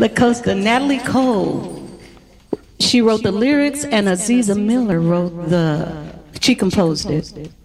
La Costa, Natalie Cole. She wrote the lyrics, and Aziza Miller she composed it.